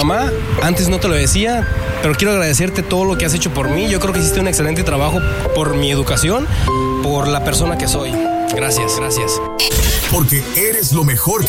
mamá, antes no te lo decía, pero quiero agradecerte todo lo que has hecho por mí. Yo creo que hiciste un excelente trabajo por mi educación, por la persona que soy. Gracias. Porque eres lo mejor que